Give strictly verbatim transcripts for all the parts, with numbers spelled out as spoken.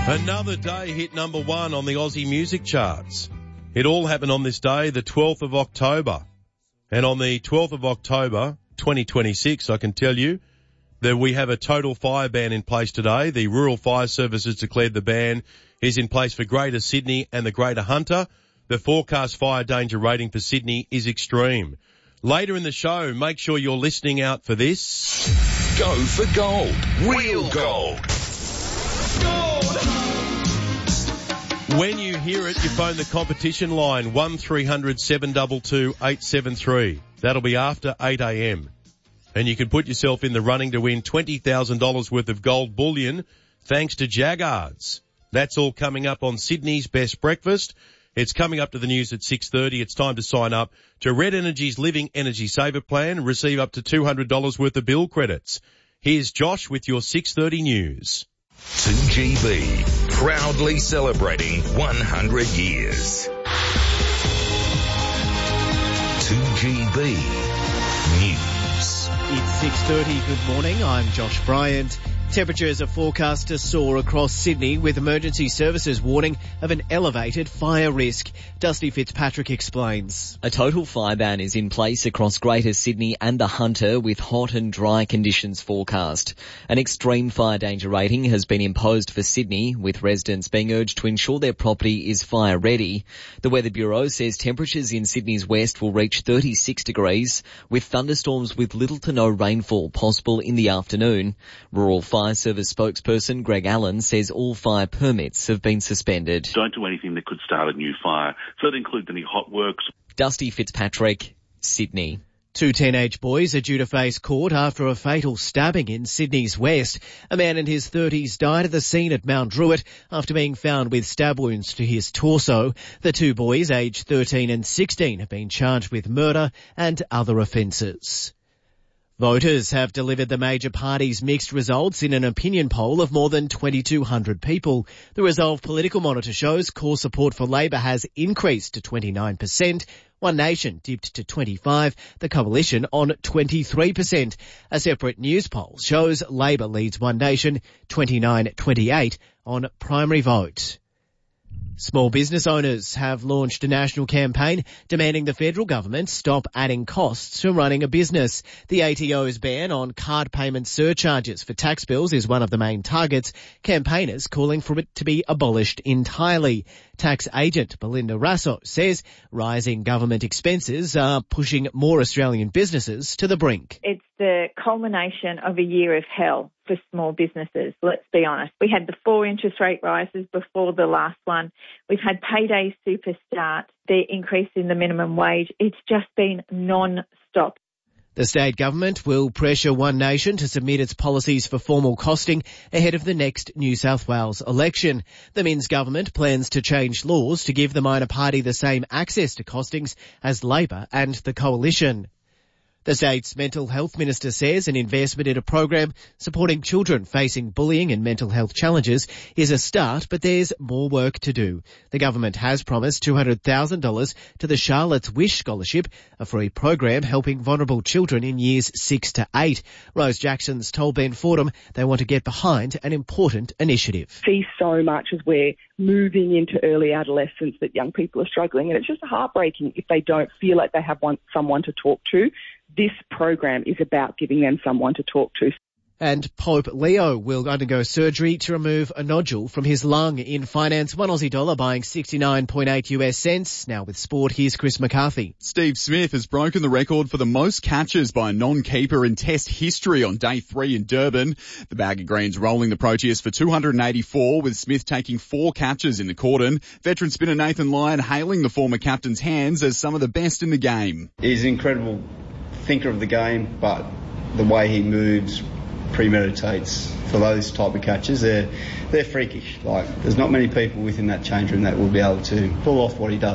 Another day hit number one on the Aussie music charts. It all happened on this day, the twelfth of October. And on the twelfth of October, twenty twenty-six, I can tell you that we have a total fire ban in place today. The Rural Fire Service has declared the ban is in place for Greater Sydney and the Greater Hunter. The forecast fire danger rating for Sydney is extreme. Later in the show, make sure you're listening out for this. Go for gold. Real gold. Gold! When you hear it, you phone the competition line, one three hundred seven two two eight seven three. That'll be after eight a.m. And you can put yourself in the running to win twenty thousand dollars worth of gold bullion thanks to Jaggards. That's all coming up on Sydney's Best Breakfast. It's coming up to the news at six thirty. It's time to sign up to Red Energy's Living Energy Saver Plan. Receive up to two hundred dollars worth of bill credits. Here's Josh with your six thirty news. two G B, proudly celebrating one hundred years. two G B News. It's six thirty. Good morning. I'm Josh Bryant. Temperatures are forecast to soar across Sydney with emergency services warning of an elevated fire risk. Dusty Fitzpatrick explains. A total fire ban is in place across Greater Sydney and the Hunter with hot and dry conditions forecast. An extreme fire danger rating has been imposed for Sydney, with residents being urged to ensure their property is fire ready. The Weather Bureau says temperatures in Sydney's west will reach thirty-six degrees, with thunderstorms with little to no rainfall possible in the afternoon. Rural Fire Fire Service spokesperson Greg Allen says all fire permits have been suspended. Don't do anything that could start a new fire. So that includes any hot works. Dusty Fitzpatrick, Sydney. Two teenage boys are due to face court after a fatal stabbing in Sydney's west. A man in his thirties died at the scene at Mount Druitt after being found with stab wounds to his torso. The two boys, aged thirteen and sixteen, have been charged with murder and other offences. Voters have delivered the major parties' mixed results in an opinion poll of more than twenty-two hundred people. The Resolve Political Monitor shows core support for Labor has increased to twenty-nine percent. One Nation dipped to twenty-five, the Coalition on twenty-three percent. A separate news poll shows Labor leads One Nation twenty-nine twenty-eight on primary vote. Small business owners have launched a national campaign demanding the federal government stop adding costs to running a business. The A T O's ban on card payment surcharges for tax bills is one of the main targets, campaigners calling for it to be abolished entirely. Tax agent Belinda Rasso says rising government expenses are pushing more Australian businesses to the brink. It's the culmination of a year of hell for small businesses, let's be honest. We had the four interest rate rises before the last one. We've had payday super start, the increase in the minimum wage. It's just been non-stop. The state government will pressure One Nation to submit its policies for formal costing ahead of the next New South Wales election. The Minns government plans to change laws to give the minor party the same access to costings as Labor and the Coalition. The state's mental health minister says an investment in a program supporting children facing bullying and mental health challenges is a start, but there's more work to do. The government has promised two hundred thousand dollars to the Charlotte's Wish Scholarship, a free program helping vulnerable children in years six to eight. Rose Jackson's told Ben Fordham they want to get behind an important initiative. See so much as we're moving into early adolescence that young people are struggling, and it's just heartbreaking if they don't feel like they have one, someone to talk to. This program is about giving them someone to talk to. And Pope Leo will undergo surgery to remove a nodule from his lung. In finance, one Aussie dollar buying sixty-nine point eight US cents. Now with sport, here's Chris McCarthy. Steve Smith has broken the record for the most catches by a non-keeper in Test history on day three in Durban. The Bag of Greens rolling the Proteas for two hundred eighty-four, with Smith taking four catches in the cordon. Veteran spinner Nathan Lyon hailing the former captain's hands as some of the best in the game. He's an incredible thinker of the game, but the way he moves premeditates for those type of catches. They're they're freakish. Like, there's not many people within that change room that will be able to pull off what he does.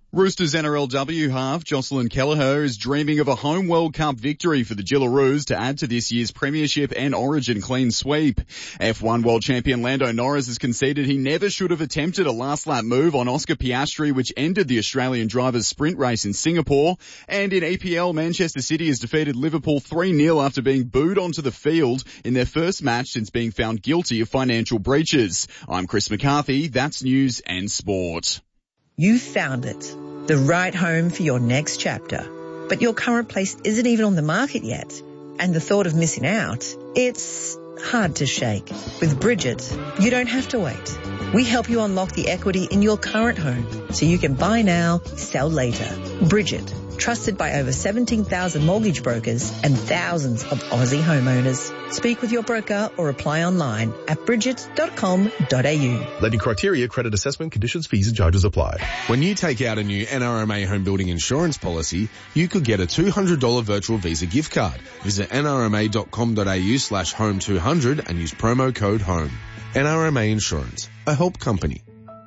Roosters N R L W half Jocelyn Kelleher is dreaming of a home World Cup victory for the Gillaroos to add to this year's Premiership and Origin clean sweep. F one World Champion Lando Norris has conceded he never should have attempted a last lap move on Oscar Piastri, which ended the Australian driver's sprint race in Singapore. And in E P L, Manchester City has defeated Liverpool three nil after being booed onto the field in their first match since being found guilty of financial breaches. I'm Chris McCarthy. That's news and sport. You found it, the right home for your next chapter. But your current place isn't even on the market yet. And the thought of missing out, it's hard to shake. With Bridget, you don't have to wait. We help you unlock the equity in your current home so you can buy now, sell later. Bridget, trusted by over seventeen thousand mortgage brokers and thousands of Aussie homeowners. Speak with your broker or apply online at bridget dot com dot a u. Lending criteria, credit assessment, conditions, fees and charges apply. When you take out a new N R M A home building insurance policy, you could get a two hundred dollars virtual Visa gift card. Visit n r m a dot com dot a u slash home two hundred and use promo code HOME. N R M A Insurance, a help company.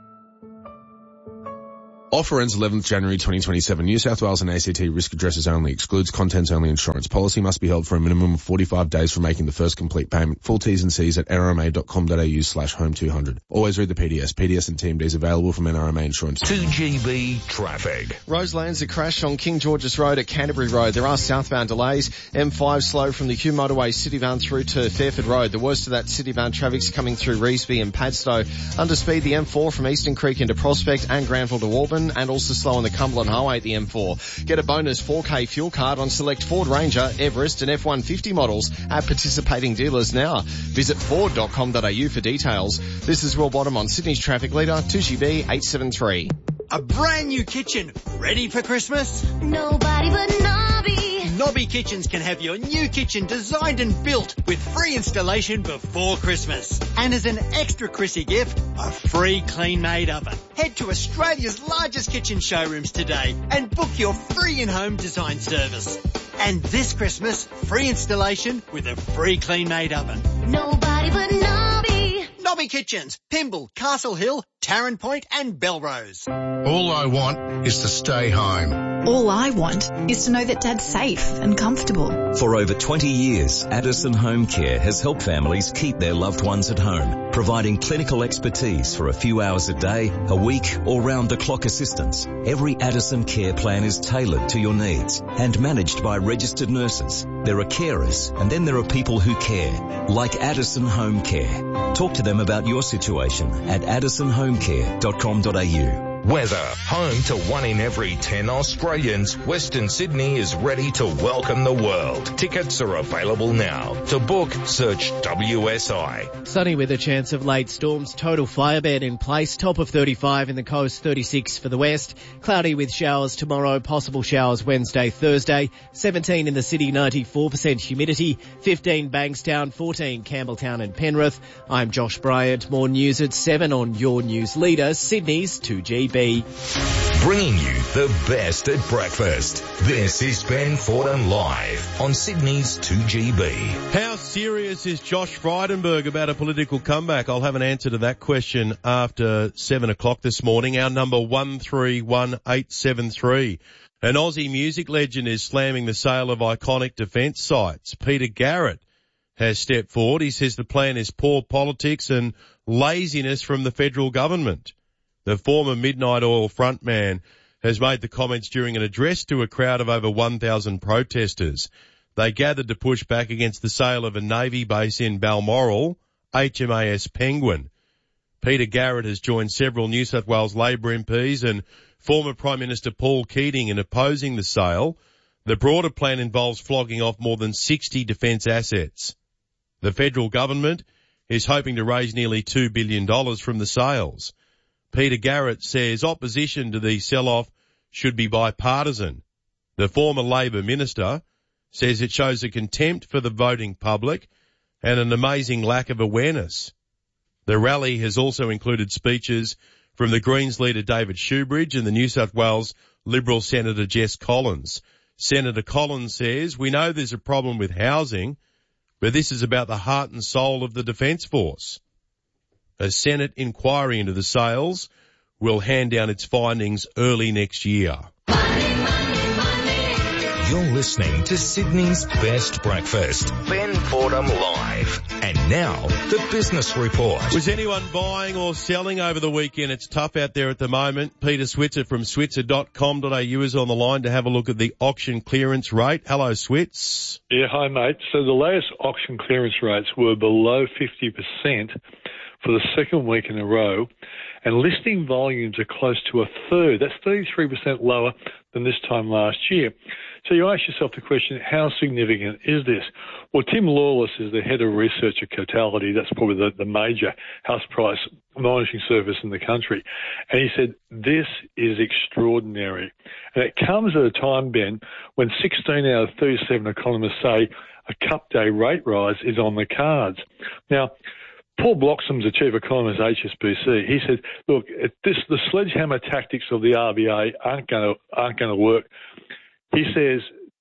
Offer ends eleventh January twenty twenty-seven. New South Wales and A C T risk addresses only. Excludes contents only insurance. Policy must be held for a minimum of forty-five days from making the first complete payment. Full T's and C's at n r m a dot com dot a u slash home two hundred. Always read the P D S. P D S and T M Ds available from N R M A Insurance. two G B traffic. Roselands, a crash on King George's Road at Canterbury Road. There are southbound delays. M five slow from the Hugh Motorway Citybound through to Fairford Road. The worst of that Citybound traffic's coming through Revesby and Padstow. Under speed, the M four from Eastern Creek into Prospect and Granville to Auburn, and also slow on the Cumberland Highway at the M four. Get a bonus four K fuel card on select Ford Ranger, Everest and F one fifty models at participating dealers now. Visit ford dot com dot a u for details. This is Will Bottom on Sydney's traffic leader, two G B eight seven three. A brand new kitchen, ready for Christmas? Nobody but Nobby. Nobby Kitchens can have your new kitchen designed and built with free installation before Christmas. And as an extra Chrissy gift, a free clean-made oven. Head to Australia's largest kitchen showrooms today and book your free in-home design service. And this Christmas, free installation with a free clean-made oven. Nobody but Nobby. Nobby Kitchens, Pymble, Castle Hill, Tarrant Point and Belrose. All I want is to stay home. All I want is to know that Dad's safe and comfortable. For over twenty years, Addison Home Care has helped families keep their loved ones at home, providing clinical expertise for a few hours a day, a week, or round-the-clock assistance. Every Addison care plan is tailored to your needs and managed by registered nurses. There are carers, and then there are people who care, like Addison Home Care. Talk to them about your situation at addison home care dot com dot a u. Weather, home to one in every ten Australians, Western Sydney is ready to welcome the world. Tickets are available now. To book, search W S I. Sunny with a chance of late storms. Total fire ban in place. Top of thirty-five in the coast, thirty-six for the west. Cloudy with showers tomorrow. Possible showers Wednesday, Thursday. seventeen in the city, ninety-four percent humidity. fifteen Bankstown, fourteen Campbelltown and Penrith. I'm Josh Bryant. More news at seven on your news leader, Sydney's two G B. Bringing you the best at breakfast. This is Ben Fordham Live on Sydney's two G B. How serious is Josh Frydenberg about a political comeback? I'll have an answer to that question after seven o'clock this morning. Our number one three one eight seven three. An Aussie music legend is slamming the sale of iconic defence sites. Peter Garrett has stepped forward. He says the plan is poor politics and laziness from the federal government. The former Midnight Oil frontman has made the comments during an address to a crowd of over one thousand protesters. They gathered to push back against the sale of a Navy base in Balmoral, H M A S Penguin. Peter Garrett has joined several New South Wales Labor M Ps and former Prime Minister Paul Keating in opposing the sale. The broader plan involves flogging off more than sixty defence assets. The federal government is hoping to raise nearly two billion dollars from the sales. Peter Garrett says opposition to the sell-off should be bipartisan. The former Labor minister says it shows a contempt for the voting public and an amazing lack of awareness. The rally has also included speeches from the Greens leader David Shoebridge and the New South Wales Liberal Senator Jess Collins. Senator Collins says, "We know there's a problem with housing, but this is about the heart and soul of the Defence Force." A Senate inquiry into the sales will hand down its findings early next year. You're listening to Sydney's Best Breakfast. Ben Fordham Live. And now, the Business Report. Was anyone buying or selling over the weekend? It's tough out there at the moment. Peter Switzer from switzer dot com dot a u is on the line to have a look at the auction clearance rate. Hello, Switz. Yeah, hi, mate. So the latest auction clearance rates were below fifty percent for the second week in a row, and listing volumes are close to a third. That's thirty-three percent lower than this time last year. So you ask yourself the question, how significant is this? Well, Tim Lawless is the head of research at Cotality. That's probably the, the major house price monitoring service in the country. And he said, this is extraordinary. And it comes at a time, Ben, when sixteen out of thirty-seven economists say a cup day rate rise is on the cards. Now, Paul Bloxham's the chief economist at H S B C. He said, look, this, the sledgehammer tactics of the R B A aren't going to aren't going to work. He says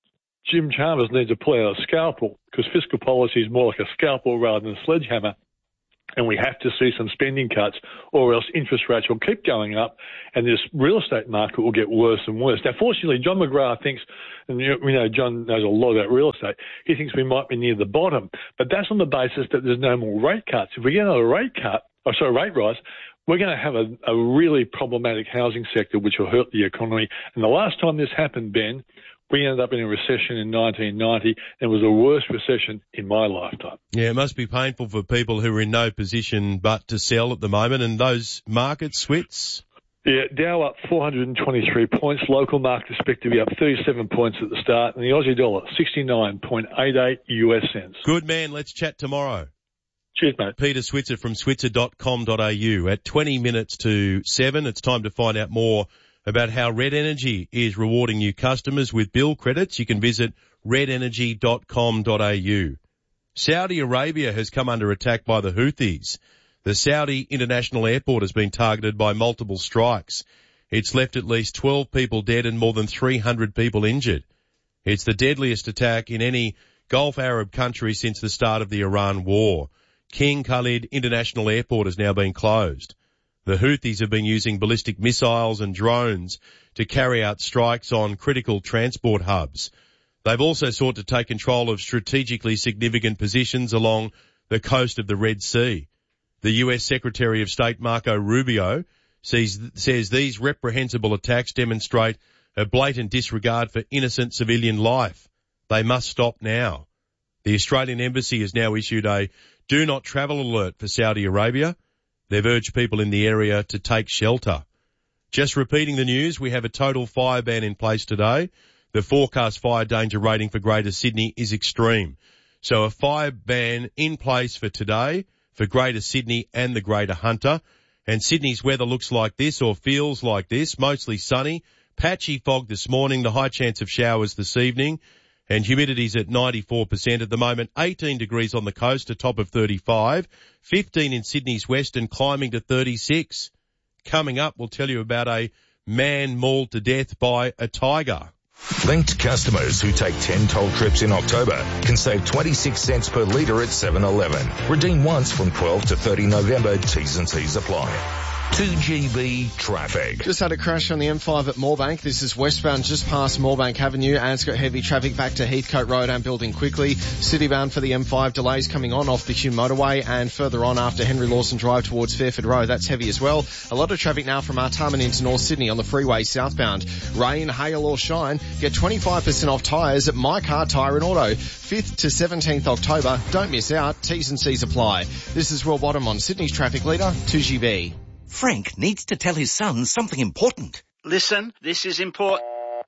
Jim Chalmers needs to pull out a scalpel because fiscal policy is more like a scalpel rather than a sledgehammer. And we have to see some spending cuts or else interest rates will keep going up and this real estate market will get worse and worse. Now, fortunately, John McGrath thinks, and you know, John knows a lot about real estate, he thinks we might be near the bottom. But that's on the basis that there's no more rate cuts. If we get another rate cut, or sorry, rate rise, we're going to have a, a really problematic housing sector which will hurt the economy. And the last time this happened, Ben, we ended up in a recession in nineteen ninety. It was the worst recession in my lifetime. Yeah, it must be painful for people who are in no position but to sell at the moment. And those markets, Switz? Yeah, Dow up four hundred twenty-three points. Local markets expect to be up thirty-seven points at the start. And the Aussie dollar, sixty-nine point eight eight U S cents. Good man. Let's chat tomorrow. Cheers, mate. Peter Switzer from switzer dot com dot a u. At twenty minutes to seven, it's time to find out more about how Red Energy is rewarding new customers with bill credits. You can visit red energy dot com dot a u. Saudi Arabia has come under attack by the Houthis. The Saudi International Airport has been targeted by multiple strikes. It's left at least twelve people dead and more than three hundred people injured. It's the deadliest attack in any Gulf Arab country since the start of the Iran war. King Khalid International Airport has now been closed. The Houthis have been using ballistic missiles and drones to carry out strikes on critical transport hubs. They've also sought to take control of strategically significant positions along the coast of the Red Sea. The U S Secretary of State Marco Rubio sees, says these reprehensible attacks demonstrate a blatant disregard for innocent civilian life. They must stop now. The Australian Embassy has now issued a do not travel alert for Saudi Arabia. They've urged people in the area to take shelter. Just repeating the news, we have a total fire ban in place today. The forecast fire danger rating for Greater Sydney is extreme. So a fire ban in place for today for Greater Sydney and the Greater Hunter. And Sydney's weather looks like this or feels like this, mostly sunny. Patchy fog this morning, the high chance of showers this evening. And humidity's at ninety-four percent at the moment, eighteen degrees on the coast, a top of thirty-five, fifteen in Sydney's west and climbing to thirty-six. Coming up, we'll tell you about a man mauled to death by a tiger. Linked customers who take ten toll trips in October can save twenty-six cents per litre at seven eleven. Redeem once from twelve to thirty November. T's and C's apply. two G B traffic. Just had a crash on the M five at Moorebank. This is westbound just past Moorebank Avenue, and it's got heavy traffic back to Heathcote Road and building quickly. Citybound for the M five, delays coming on off the Hume motorway and further on after Henry Lawson Drive towards Fairford Road. That's heavy as well. A lot of traffic now from Artarmon into North Sydney on the freeway southbound. Rain, hail or shine, get twenty-five percent off tyres at My Car Tyre and Auto. fifth to seventeenth October. Don't miss out. T's and C's apply. This is Will Bottom on Sydney's traffic leader, two G B. Frank needs to tell his son something important. Listen, this is important.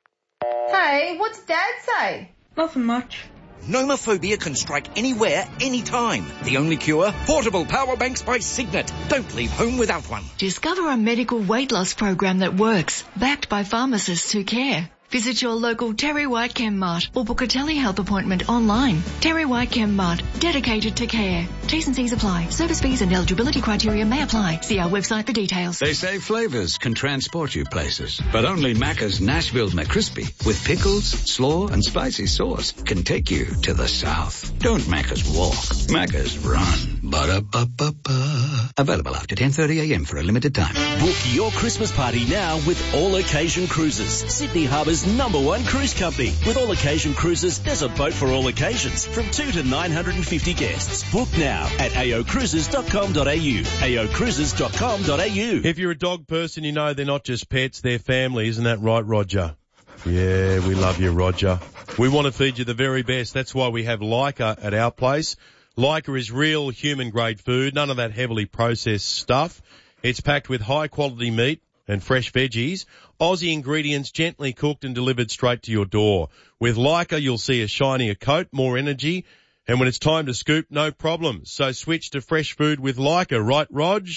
Hey, what's Dad say? Nothing much. Nomophobia can strike anywhere, anytime. The only cure? Portable power banks by Signet. Don't leave home without one. Discover a medical weight loss program that works, backed by pharmacists who care. Visit your local Terry White Chem Mart or book a telehealth appointment online. Terry White Chem Mart, dedicated to care. T's and C's apply. Service fees and eligibility criteria may apply. See our website for details. They say flavors can transport you places, but only Macca's Nashville McCrispy with pickles, slaw and spicy sauce can take you to the south. Don't Macca's walk, Macca's run. Ba-da-ba-ba-ba. Available after ten thirty a m for a limited time. Book your Christmas party now with All Occasion Cruises, Sydney Harbour's number one cruise company. With All Occasion Cruises, there's a boat for all occasions, from two to nine hundred fifty guests. Book now at a o cruises dot com dot a u, a o cruises dot com dot a u. If you're a dog person, you know they're not just pets, they're family. Isn't that right, Roger? Yeah, we love you, Roger. We want to feed you the very best. That's why we have Leica at our place. Leica is real human-grade food, none of that heavily processed stuff. It's packed with high-quality meat and fresh veggies. Aussie ingredients gently cooked and delivered straight to your door. With Leica, you'll see a shinier coat, more energy, and when it's time to scoop, no problems. So switch to fresh food with Leica, right, Rog?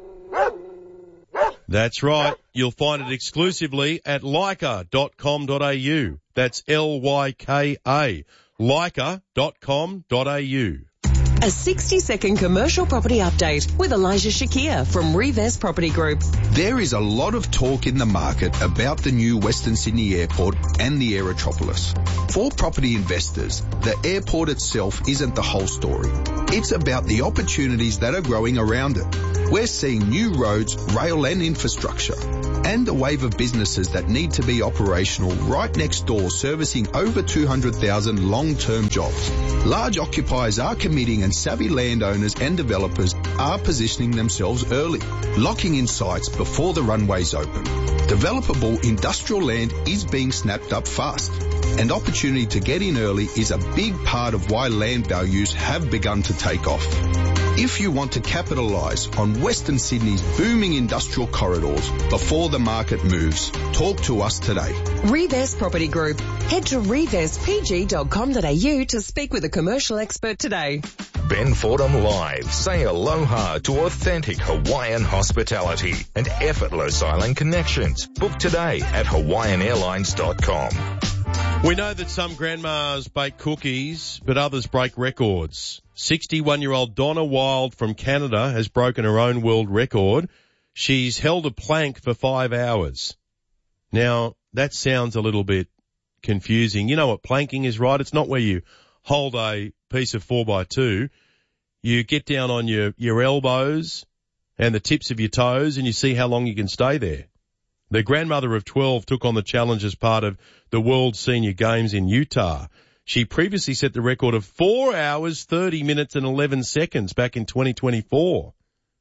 That's right. You'll find it exclusively at leica dot com dot a u. That's L Y K A. leica dot com dot a u. A sixty-second commercial property update with Elijah Shakir from Reves Property Group. There is a lot of talk in the market about the new Western Sydney Airport and the Aerotropolis. For property investors, the airport itself isn't the whole story. It's about the opportunities that are growing around it. We're seeing new roads, rail and infrastructure, and a wave of businesses that need to be operational right next door, servicing over two hundred thousand long-term jobs. Large occupiers are committing and savvy landowners and developers are positioning themselves early, locking in sites before the runways open. Developable industrial land is being snapped up fast, and opportunity to get in early is a big part of why land values have begun to take off. If you want to capitalise on Western Sydney's booming industrial corridors before the market moves, talk to us today. Reves Property Group. Head to reves p g dot com dot a u to speak with a commercial expert today. Ben Fordham Live. Say aloha to authentic Hawaiian hospitality and effortless island connections. Book today at hawaiian airlines dot com. We know that some grandmas bake cookies, but others break records. sixty-one-year-old Donna Wild from Canada has broken her own world record. She's held a plank for five hours. Now, that sounds a little bit confusing. You know what planking is, right? It's not where you hold a piece of four by two. You get down on your, your elbows and the tips of your toes and you see how long you can stay there. The grandmother of twelve took on the challenge as part of the World Senior Games in Utah. She previously set the record of four hours, thirty minutes and eleven seconds back in twenty twenty-four.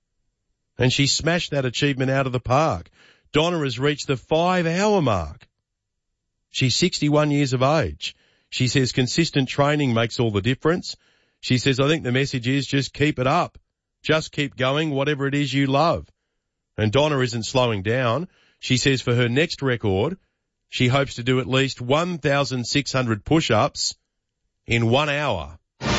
And she smashed that achievement out of the park. Donna has reached the five-hour mark. She's sixty-one years of age. She says consistent training makes all the difference. She says, I think the message is just keep it up. Just keep going, whatever it is you love. And Donna isn't slowing down. She says for her next record, she hopes to do at least one thousand six hundred push-ups in one hour.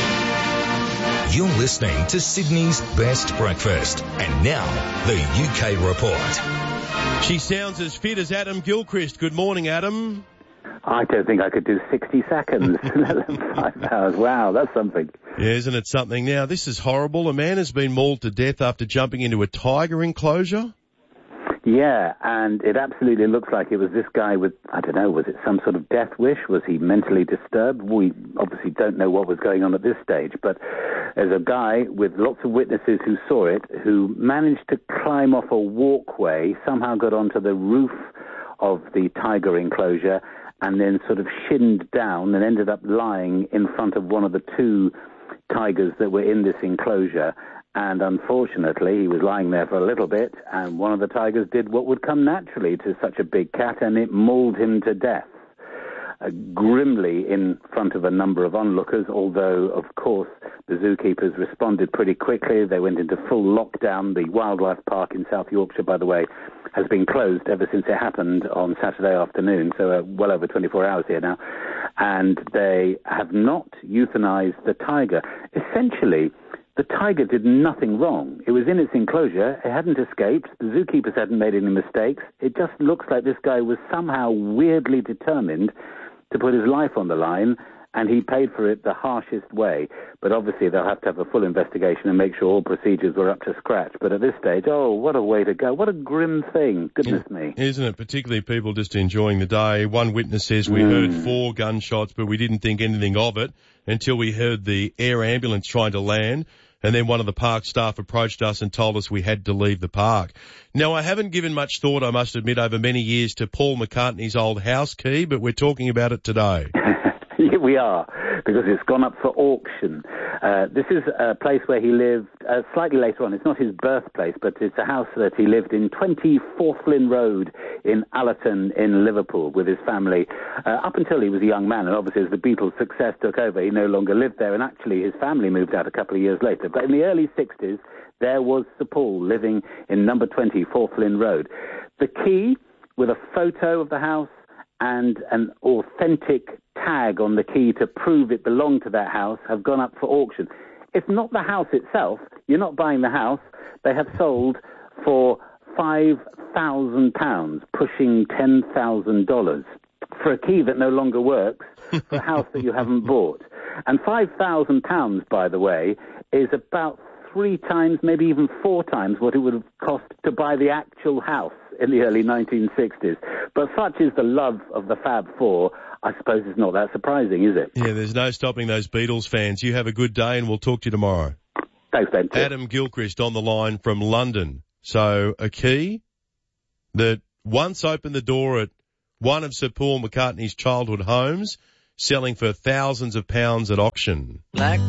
You're listening to Sydney's Best Breakfast. And now, the U K Report. She sounds as fit as Adam Gilchrist. Good morning, Adam. I don't think I could do sixty seconds, let alone five hours. Wow, that's something. Yeah, isn't it something? Now, this is horrible. A man has been mauled to death after jumping into a tiger enclosure. Yeah, and it absolutely looks like it was this guy with, I don't know, was it some sort of death wish? Was he mentally disturbed? We obviously don't know what was going on at this stage, but there's a guy with lots of witnesses who saw it, who managed to climb off a walkway, somehow got onto the roof of the tiger enclosure, and then sort of shinned down and ended up lying in front of one of the two tigers that were in this enclosure. And unfortunately, he was lying there for a little bit, and one of the tigers did what would come naturally to such a big cat, and it mauled him to death. Uh, grimly in front of a number of onlookers, although, of course, the zookeepers responded pretty quickly. They went into full lockdown. The wildlife park in South Yorkshire, by the way, has been closed ever since it happened on Saturday afternoon, so uh, well over twenty-four hours here now. And they have not euthanized the tiger. Essentially, the tiger did nothing wrong. It was in its enclosure. It hadn't escaped. The zookeepers hadn't made any mistakes. It just looks like this guy was somehow weirdly determined to put his life on the line, and he paid for it the harshest way. But obviously they'll have to have a full investigation and make sure all procedures were up to scratch. But at this stage, oh, what a way to go. What a grim thing. Goodness me. Isn't it? Particularly people just enjoying the day. One witness says we Mm. heard four gunshots, but we didn't think anything of it until we heard the air ambulance trying to land. And then one of the park staff approached us and told us we had to leave the park. Now, I haven't given much thought, I must admit, over many years to Paul McCartney's old house key, but we're talking about it today. Yeah, we are, because it's gone up for auction. Uh, this is a place where he lived uh, slightly later on. It's not his birthplace, but it's a house that he lived in, twenty Forthlin Road in Allerton in Liverpool with his family, uh, up until he was a young man. And obviously as the Beatles' success took over, he no longer lived there, and actually his family moved out a couple of years later. But in the early sixties, there was Sir Paul living in number twenty Forthlin Road. The key, with a photo of the house and an authentic tag on the key to prove it belonged to that house, have gone up for auction. If not the house itself, you're not buying the house, they have sold for five thousand pounds, pushing ten thousand dollars, for a key that no longer works, for a house that you haven't bought. And five thousand pounds, by the way, is about three times, maybe even four times what it would have cost to buy the actual house in the early nineteen sixties. But such is the love of the Fab Four, I suppose it's not that surprising, is it? Yeah, there's no stopping those Beatles fans. You have a good day and we'll talk to you tomorrow. Thanks, Ben. Adam Gilchrist on the line from London. So a key that once opened the door at one of Sir Paul McCartney's childhood homes, selling for thousands of pounds at auction. Like